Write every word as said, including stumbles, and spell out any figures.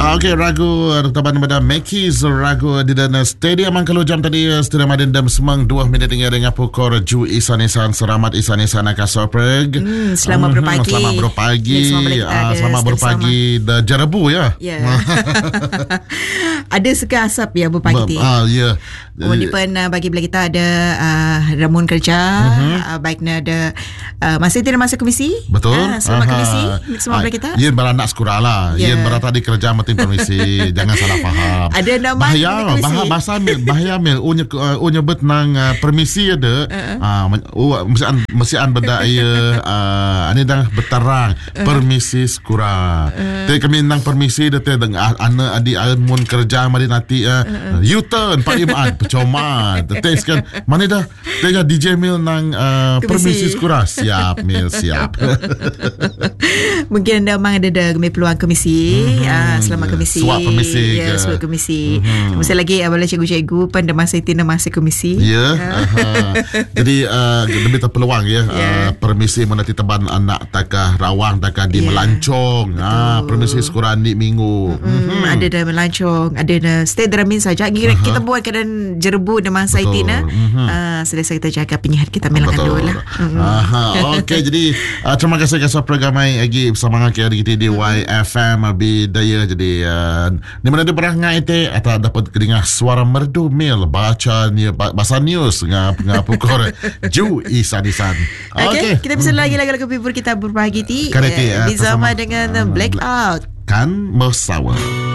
Uh, Okey, ragu taban pada Mackey's ragu di dalam stadium ang kalujam tadi stadium Adendam semang dua minit hingga dengan pukul Ju Isan-Isan selamat Isan-Isan akan sopreg. Hmm, selamat Mhm, berpagi. Selamat berpagi. Ya, Ah, selamat berpagi dah jerebu ya. Ya. Ada seka asap ya berpagi. Ah ya. Kemudian uh, bagi belah kita ada uh, ramun kerja, uh-huh. uh, baiknya ada uh, masih tidak masuk komisi. Betul. Uh, selamat Aha. komisi semua belah kita. Yen beranak sekolah lah. Ya. Yen berata di kerja mati permisi. Jangan salah faham. Ada nama bahaya, komisi. bahaya bahasa mil, bahaya mil. Unya uh, unya bet nang uh, permisi ada. Uh-uh. Ah, uh, mesti an mesti an beda ia uh, ani dah berterang uh-huh. permisi sekolah. Uh-huh. Tapi kami nang permisi dah te dengan ana adi mun kerja mari nanti uh, uh-uh. U-turn Pak Iman percuma. Tes kan mana dah tega D J Mil nang uh, permisi sekolah. Siap Mil, siap. Mungkin anda memang ada ada peluang komisi. Mm-hmm. Uh, selamat komisi. Suap komisi. Ya, suap komisi. Mm-hmm. Mesti lagi apabila cikgu-cikgu pada masa itu masa komisi. Ya. Uh. Jadi uh, lebih terpeluang ya. Yeah. Uh, permisi menanti teban anak takah rawang takah di yeah. melancong. Ah, permisi sekolah ni minggu. Mm-hmm. Mm-hmm. Ada dah melancong, ada dah stay deramin saja. Kita, uh-huh. kita buat keadaan jerebu dan masa itu na. Mm-hmm. Uh, selesai kita jaga penyihat kita melangan dulu lah. Mm-hmm. Aha. Okey, jadi uh, terima kasih kepada program lagi bersama kita di di Y F M Abi Daya. Jadi uh, di mana dia berangai te atau dapat dengar suara merdu Mil baca ni bahasa news ngap ngap pukul Ju Isan-Isan. Okey, Okey. kita bisa lagi lagu-lagu pibur kita berbagi ti. Kareti, Uh, uh, bersama bersama, dengan uh, Blackout. Kan Mesawa.